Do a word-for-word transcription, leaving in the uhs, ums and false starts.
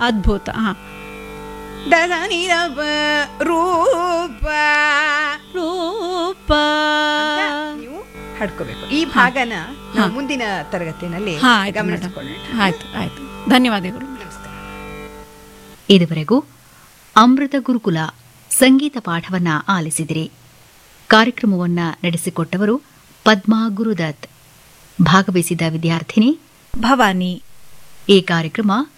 ಅದ್ಭುತ. ಹಾ, ದದ ನೀರ ರೂಪ ರೂಪ ನೀವು ಹಾಡ್ಕೋಬೇಕು. ಈ ಭಾಗನ ನಾವು ಮುಂದಿನ ತರಗತಿನಲ್ಲಿ ಹಾ, ಆಯ್ತು ಗಮನಿಸಿಕೊಳ್ಳೋಣ. ಆಯ್ತು ಆಯ್ತು ಧನ್ಯವಾದಗಳು. ನಮಸ್ಕಾರ. ಇದುವರೆಗೂ ಅಮೃತ ಗುರುಕುಲ ಸಂಗೀತ ಪಾಠವನ್ನ ಆಲಿಸಿದಿರಿ. ಕಾರ್ಯಕ್ರಮವನ್ನ ನಡೆಸಿಕೊಟ್ಟವರು ಪದ್ಮಾ ಗುರುದತ್. ಭಾಗವಹಿಸಿದ ವಿದ್ಯಾರ್ಥಿನಿ ಭವಾನಿ. ಈ ಕಾರ್ಯಕ್ರಮ